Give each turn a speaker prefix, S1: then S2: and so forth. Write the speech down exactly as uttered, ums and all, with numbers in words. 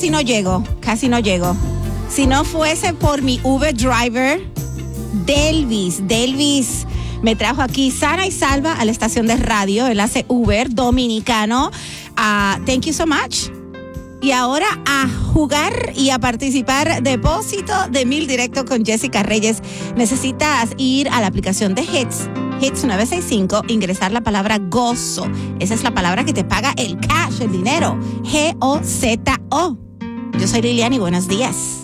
S1: casi no llego, casi no llego. Si no fuese por mi Uber driver, Delvis, Delvis me trajo aquí sana y salva a la estación de radio. Él hace Uber dominicano. Uh, thank you so much. Y ahora a jugar y a participar. Depósito de mil directo con Jessica Reyes. Necesitas ir a la aplicación de Hits, Hits nueve seis cinco, ingresar la palabra gozo. Esa es la palabra que te paga el cash, el dinero. G O Z O. Yo soy Liliana y buenos días.